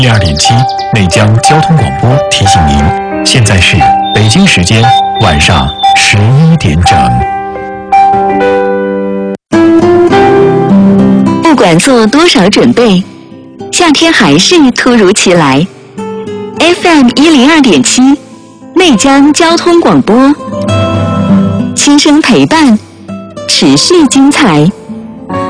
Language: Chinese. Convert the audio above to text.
12.7内江交通广播提醒您，现在是北京时间晚上11点整。 不管做多少准备，夏天还是突如其来。FM 102.7内江交通广播，轻声陪伴，持续精彩。